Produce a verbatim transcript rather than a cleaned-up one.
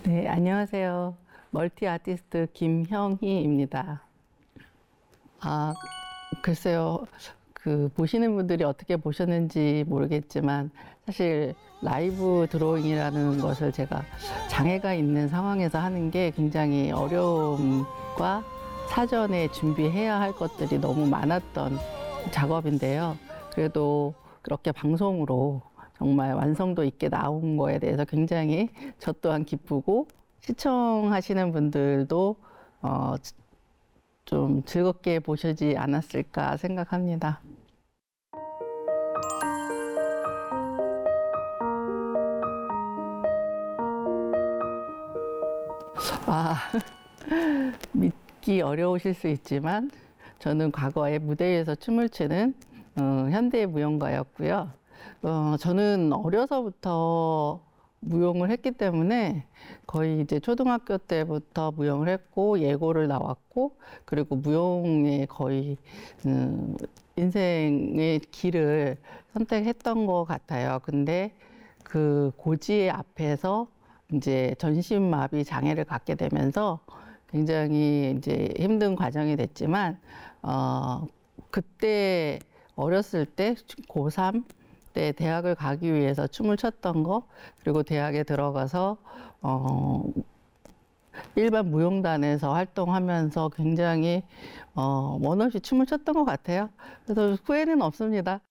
네, 안녕하세요. 멀티 아티스트 김형희입니다. 아, 글쎄요. 그 보시는 분들이 어떻게 보셨는지 모르겠지만 사실 라이브 드로잉이라는 것을 제가 장애가 있는 상황에서 하는 게 굉장히 어려움과 사전에 준비해야 할 것들이 너무 많았던 작업인데요. 그래도 그렇게 방송으로 정말 완성도 있게 나온 거에 대해서 굉장히 저 또한 기쁘고 시청하시는 분들도 어, 좀 즐겁게 보시지 않았을까 생각합니다. 아, 믿기 어려우실 수 있지만 저는 과거에 무대에서 춤을 추는 어, 현대 무용가였고요. 어, 저는 어려서부터 무용을 했기 때문에 거의 이제 초등학교 때부터 무용을 했고 예고를 나왔고 그리고 무용에 거의 음, 인생의 길을 선택했던 것 같아요. 근데 그 고지 앞에서 이제 전신마비 장애를 갖게 되면서 굉장히 이제 힘든 과정이 됐지만 어 그때 어렸을 때 고삼 때 대학을 가기 위해서 춤을 췄던 거 그리고 대학에 들어가서 어 일반 무용단에서 활동하면서 굉장히 어 원 없이 춤을 췄던 것 같아요. 그래서 후회는 없습니다.